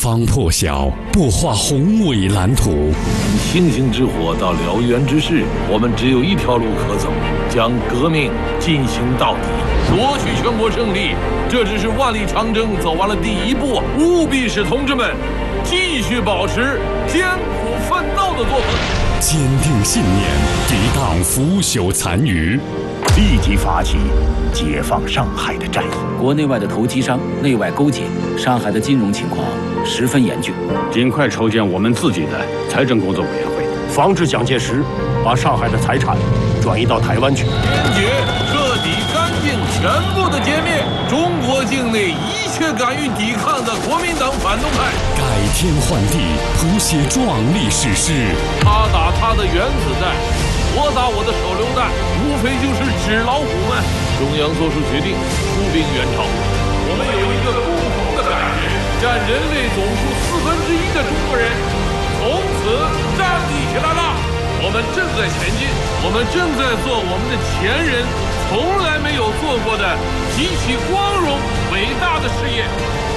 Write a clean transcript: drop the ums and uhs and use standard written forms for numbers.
方破晓，擘画宏伟蓝图。 从星星之火到燎原之势，我们只有一条路可走，将革命进行到底，夺取全国胜利。这只是万里长征走完了第一步，务必使同志们继续保持艰苦奋斗的作风， 坚定信念，抵挡腐朽残余， 立即发起解放上海的战役。 国内外的投机商内外勾结，上海的金融情况十分严峻。 尽快筹建我们自己的财政工作委员会， 防止蒋介石把上海的财产转移到台湾去。 坚决、彻底、干净、全部的歼灭中国境内一切敢于抵抗的国民党反动派， 改天换地，谱写壮丽史诗。 他打他的原子弹，我打我的手榴弹，无非就是纸老虎们。中央做出决定，出兵援朝。我们有一个共同的感觉，占人类总数1/4的中国人从此站立起来了。我们正在前进，我们正在做我们的前人从来没有做过的极其光荣伟大的事业。